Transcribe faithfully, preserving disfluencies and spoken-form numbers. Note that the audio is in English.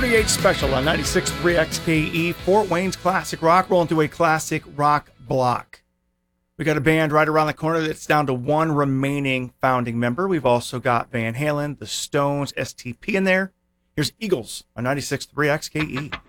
three H special on ninety-six point three X K E, Fort Wayne's classic rock. Rolling through a classic rock block. We got a band right around the corner that's down to one remaining founding member. We've also got Van Halen, the Stones, S T P in there. Here's Eagles on ninety-six point three X K E.